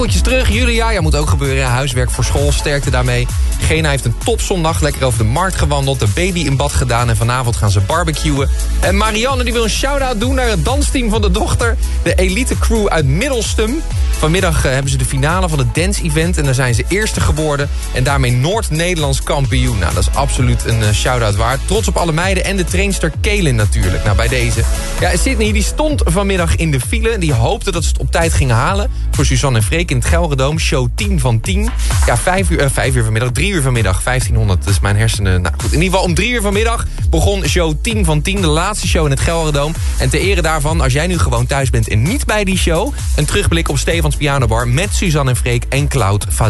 Terug, Julia, moet ook gebeuren. Huiswerk voor school, sterkte daarmee. Gena heeft een topzondag, lekker over de markt gewandeld. De baby in bad gedaan en vanavond gaan ze barbecuen. En Marianne die wil een shout-out doen naar het dansteam van de dochter. De elite crew uit Middelstum. Vanmiddag hebben ze de finale van het dance-event. En daar zijn ze eerste geworden. En daarmee Noord-Nederlands kampioen. Nou, dat is absoluut een shout-out waard. Trots op alle meiden en de trainster Kelin natuurlijk. Nou, bij deze. Ja, Sydney die stond vanmiddag in de file. Die hoopte dat ze het op tijd gingen halen. Voor Suzanne en Freek in het Gelredome. Show 10 van 10. Ja, 3 uur vanmiddag. 1500, dat is mijn hersenen. Nou goed, in ieder geval om 3 uur vanmiddag begon show 10 van 10. De laatste show in het Gelredome. En ter ere daarvan, als jij nu gewoon thuis bent en niet bij die show, een terugblik op Stefans Pianobar met Suzanne en Freek en Cloud Valli.